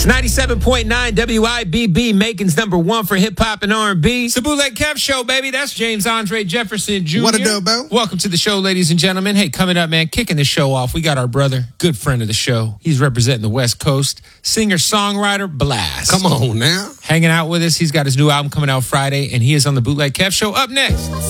97.9 WIBB, Macon's number one for hip hop and R&B. It's the Bootleg Kev Show, baby. That's James Andre Jefferson Jr. What a deal, Bo? Welcome to the show, ladies and gentlemen. Hey, coming up, man, kicking the show off, we got our brother, good friend of the show. He's representing the West Coast, singer-songwriter Blast. Come on now. Hanging out with us. He's got his new album coming out Friday, and he is on the Bootleg Kev Show. Up next.